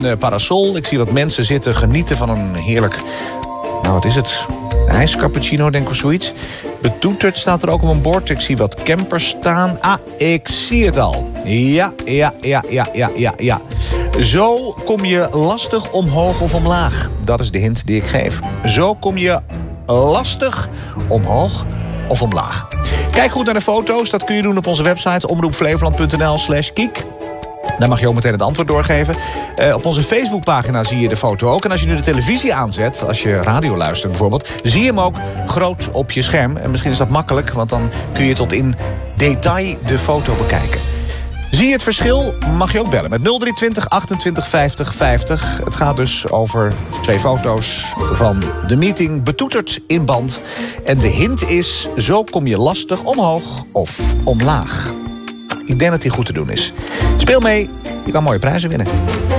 parasol. Ik zie wat mensen zitten genieten van een heerlijk... Nou, wat is het? IJscappuccino, denk ik, of zoiets. Betoeterd staat er ook op een bord. Ik zie wat campers staan. Ah, ik zie het al. Ja. Zo kom je lastig omhoog of omlaag. Dat is de hint die ik geef. Zo kom je lastig omhoog of omlaag. Kijk goed naar de foto's. Dat kun je doen op onze website omroepflevoland.nl/kiek. Daar mag je ook meteen het antwoord doorgeven. Op onze Facebookpagina zie je de foto ook. En als je nu de televisie aanzet, als je radio luistert bijvoorbeeld... zie je hem ook groot op je scherm. En misschien is dat makkelijk, want dan kun je tot in detail de foto bekijken. Zie je het verschil? Mag je ook bellen met 0320 28 50 50. Het gaat dus over 2 foto's van de meeting betoeterd in band. En de hint is, zo kom je lastig omhoog of omlaag. Ik denk dat die goed te doen is. Speel mee, je kan mooie prijzen winnen.